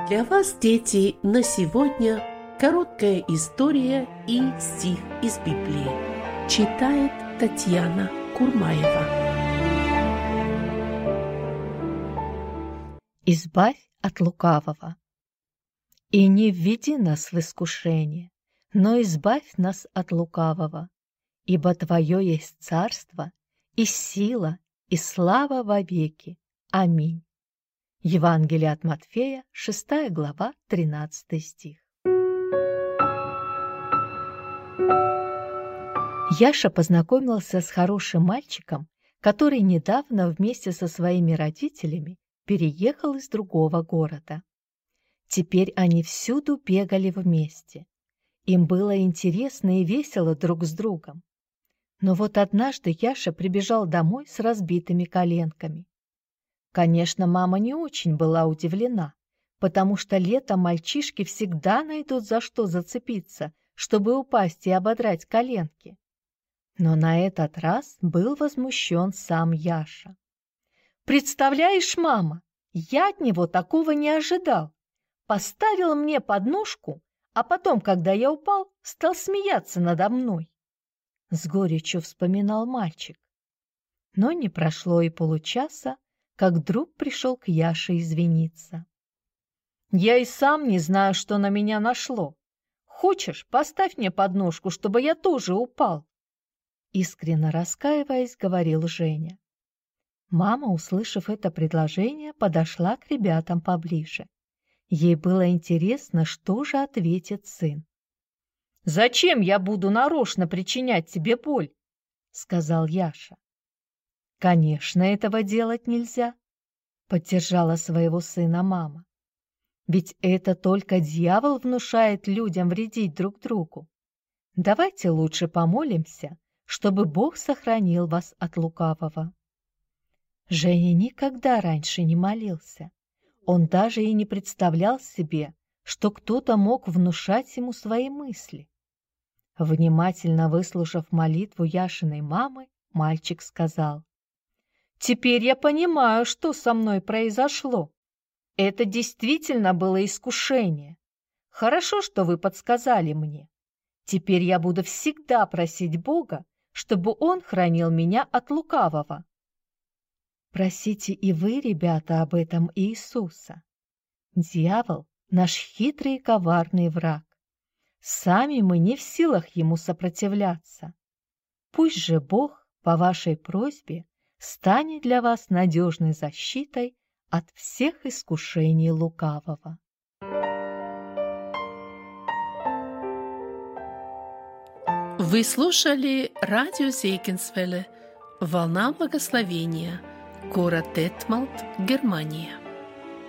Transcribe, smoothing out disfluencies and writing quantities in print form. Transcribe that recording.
Для вас, дети, на сегодня короткая история и стих из Библии. Читает Татьяна Курмаева. Избавь от лукавого. И не введи нас в искушение, но избавь нас от лукавого, ибо Твое есть царство, и сила, и слава вовеки. Аминь. Евангелие от Матфея, 6 глава, 13 стих. Яша познакомился с хорошим мальчиком, который недавно вместе со своими родителями переехал из другого города. Теперь они всюду бегали вместе. Им было интересно и весело друг с другом. Но вот однажды Яша прибежал домой с разбитыми коленками. Конечно, мама не очень была удивлена, потому что летом мальчишки всегда найдут за что зацепиться, чтобы упасть и ободрать коленки. Но на этот раз был возмущен сам Яша. «Представляешь, мама, я от него такого не ожидал. Поставил мне подножку, а потом, когда я упал, стал смеяться надо мной». С горечью вспоминал мальчик. Но не прошло и получаса, как друг пришел к Яше извиниться. «Я и сам не знаю, что на меня нашло. Хочешь, поставь мне подножку, чтобы я тоже упал?» Искренне раскаиваясь, говорил Женя. Мама, услышав это предложение, подошла к ребятам поближе. Ей было интересно, что же ответит сын. «Зачем я буду нарочно причинять тебе боль?» — сказал Яша. «Конечно, этого делать нельзя», — поддержала своего сына мама. «Ведь это только дьявол внушает людям вредить друг другу. Давайте лучше помолимся, чтобы Бог сохранил вас от лукавого». Женя никогда раньше не молился. Он даже и не представлял себе, что кто-то мог внушать ему свои мысли. Внимательно выслушав молитву Яшиной мамы, мальчик сказал: «Теперь я понимаю, что со мной произошло. Это действительно было искушение. Хорошо, что вы подсказали мне. Теперь я буду всегда просить Бога, чтобы Он хранил меня от лукавого». Просите и вы, ребята, об этом Иисуса. Дьявол – наш хитрый и коварный враг. Сами мы не в силах ему сопротивляться. Пусть же Бог, по вашей просьбе, станет для вас надежной защитой от всех искушений лукавого. Вы слушали радио Зейкинсвелле «Волна благословения», город Детмалт, Германия.